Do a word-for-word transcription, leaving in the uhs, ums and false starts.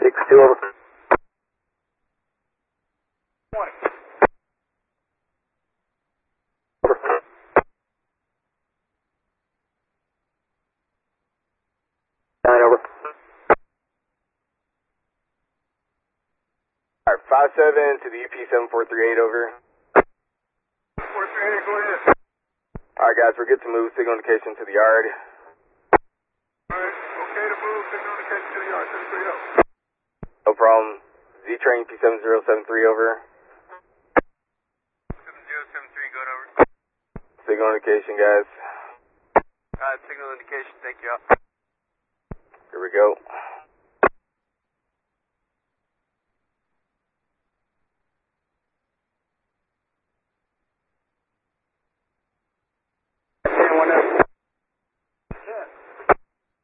six two over. Nine over. Alright, five seven to the U P seven four three eight over. four three eight, go ahead. Alright guys, we're good to move. Signal indication to the yard. Alright, okay to move. Signal indication to the yard. seven three zero. No problem. Z-Train P seven zero seven three over. seven zero seven three, go over. Signal indication, guys. Alright, signal indication. Thank you. Here we go.